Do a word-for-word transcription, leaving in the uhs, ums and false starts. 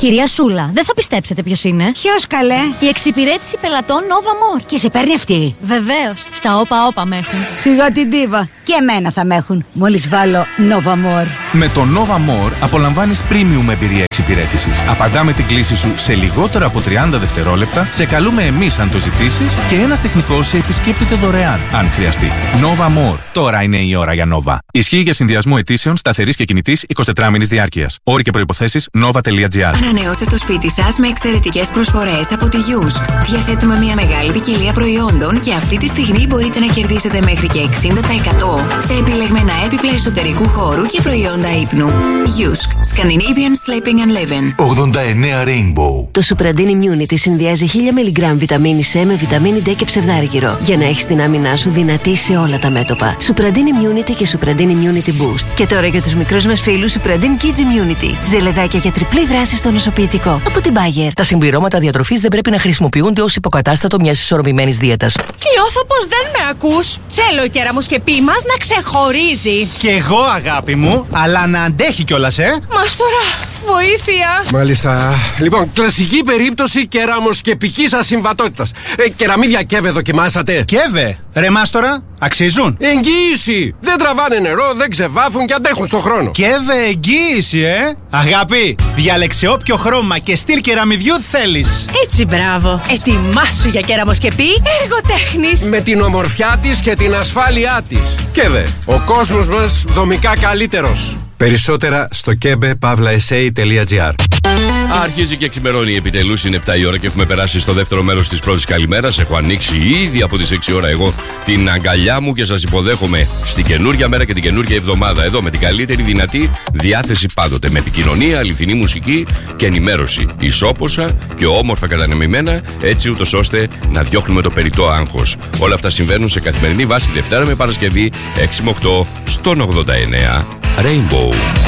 Κυρία Σούλα, δεν θα πιστέψετε ποιος είναι. Ποιος καλέ? Η εξυπηρέτηση πελατών Nova More. Και σε παίρνει αυτή? Βεβαίως, στα όπα όπα με έχουν. Σιγά την ντίβα. Και εμένα θα με έχουν, μόλις βάλω Nova More. Με το Nova More απολαμβάνεις premium εμπειρία εξυπηρέτησης. Απαντάμε την κλήση σου σε λιγότερο από τριάντα δευτερόλεπτα, σε καλούμε εμείς αν το ζητήσεις και ένας τεχνικός σε επισκέπτεται δωρεάν, αν χρειαστεί. Nova More. Τώρα είναι η ώρα για Nova. Ισχύει για συνδυασμό αιτήσεων σταθερής και κινητής εικοσιτετράμινης διάρκειας. Όροι και προϋποθέσεις nova τελεία gr. Ανανεώστε το σπίτι σας με εξαιρετικές προσφορές από τη Yusk. Διαθέτουμε μια μεγάλη ποικιλία προϊόντων και αυτή τη στιγμή μπορείτε να κερδίσετε μέχρι και εξήντα τοις εκατό σε επιλεγμένα έπιπλα εσωτερικού χώρου και προϊόντα ύπνου. Yusk. Scandinavian Sleeping and Living. ογδόντα εννέα Rainbow. Το Supradin Immunity συνδυάζει χίλια μιλιγκράμμ βιταμίνη C με βιταμίνη D και ψευδάργυρο για να έχεις την άμυνά σου δυνατή σε όλα τα μέτωπα. Supradin Immunity και Supradin Immunity Boost. Και τώρα για τους μικρούς μας φίλους Supradin Kids Immunity. Ζελεδάκια για τριπλή δράση στο νοσοποιητικό. Από την Bayer. Τα συμπληρώματα διατροφής δεν πρέπει να χρησιμοποιούνται ως υποκατάστατο μιας ισορροπημένης δίαιτας. Νιώθω πως δεν με ακούς. Θέλω η κεραμοσκεπή μας να ξεχωρίζει. Κι εγώ, αγάπη μου, αλλά να αντέχει κιόλας, ε. Μας τώρα, βοήθεια. Μάλιστα. Λοιπόν, κλασική περίπτωση κεραμοσκεπικής ασυμβατότητας. Ε, κεραμίδια Κέβε δοκιμάσατε? Κέβε, ρε μάστορα, αξίζουν. Εγγύηση. Δεν τραβάνε νερό, δεν ξεβάφουν και αντέχουν στον χρόνο. Κέβε, εγγύηση, ε. Αγάπη, διάλεξε όποιο χρώμα και στυλ κεραμιδιού θέλεις. Έτσι, μπράβο. Ετοιμάσου για κεραμοσκεπή εργοτέχνης. Με την ομορφιά της και την ασφάλειά της. Κέβε, ο κόσμος μας δομικά καλύτερος. Περισσότερα στο κέμπε παύλα ες έι τελεία τζι άρ. Αρχίζει και ξημερώνει επιτελούς, είναι επτά η ώρα και έχουμε περάσει στο δεύτερο μέρος της πρώτης καλημέρας. Έχω ανοίξει ήδη από τις έξι ώρα εγώ την αγκαλιά μου και σας υποδέχομαι στην καινούργια μέρα και την καινούργια εβδομάδα. Εδώ με την καλύτερη δυνατή διάθεση πάντοτε. Με επικοινωνία, αληθινή μουσική και ενημέρωση. Ισόποσα και όμορφα κατανεμημένα, έτσι ούτως ώστε να διώχνουμε το περιττό άγχος. Όλα αυτά συμβαίνουν σε καθημερινή βάση Δευτέρα με Παρασκευή έξι με οκτώ στον ογδόντα εννέα Rainbow.